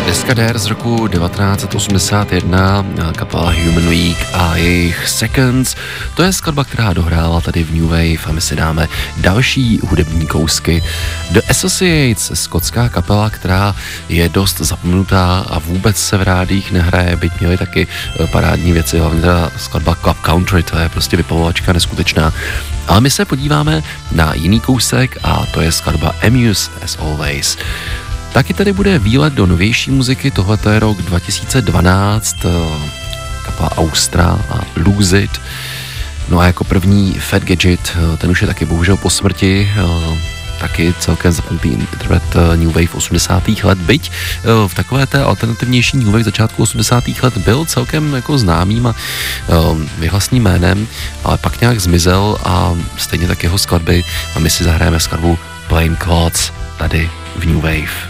Kaskadér z roku 1981, kapela Human Week a jejich Seconds. To je skladba, která dohrála tady v New Wave a my si dáme další hudební kousky. The Associates, skotská kapela, která je dost zapomenutá a vůbec se v rádích nehraje, byť měli taky parádní věci, hlavně ta skladba Club Country, to je prostě vypalovačka neskutečná. Ale my se podíváme na jiný kousek a to je skladba Amuse as Always. Taky tady bude výlet do novější muziky, tohle je rok 2012, kapela Austra a Lose It. No a jako první Fat Gadget, ten už je taky bohužel po smrti, taky celkem zapnutý interpret New Wave 80. let, byť v takové té alternativnější New Wave začátku 80. let byl celkem jako známým a vyhlasným jménem, ale pak nějak zmizel a stejně tak jeho skladby a my si zahrajeme skladbu Plain Clothes tady v New Wave.